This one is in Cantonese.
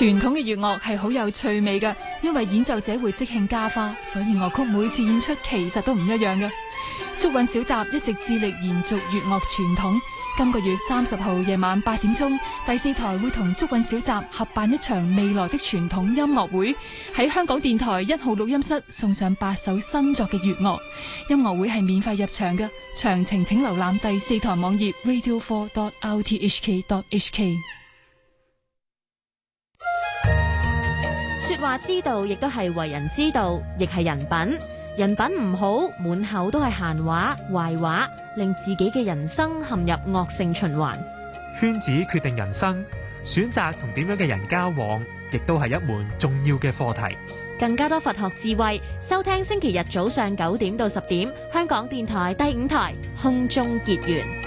傳統嘅粵樂係好有趣味嘅，因為演奏者會即興加花，所以樂曲每次演出其實都唔一樣嘅。竹韻小集一直致力延續粵樂傳統。今個月30號夜晚8點鐘，第4台會同竹韻小集合辦一場未來的傳統音樂會，喺香港電台1號錄音室送上8首新作嘅粵樂。音樂會係免費入場嘅，詳情請瀏覽第4台網頁 radio4.rthk.hk。 說話之道，亦都係為人之道，亦係人品。人品唔好，滿口都係閒話、壞話，令自己嘅人生陷入惡性循環。 圈子決定人生，選擇同點樣嘅人交往，亦都係一門重要嘅課題。 更加多佛學智慧，收聽星期日早上9點到10點，香港電台第5台空中結緣。